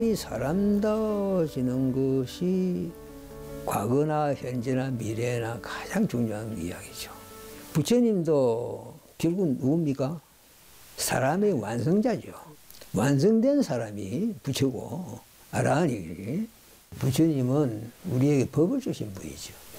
이 사람다워지는 것이 과거나 현재나 미래나 가장 중요한 이야기죠. 부처님도 결국은 누굽니까? 사람의 완성자죠. 완성된 사람이 부처고, 아라하니 부처님은 우리에게 법을 주신 분이죠.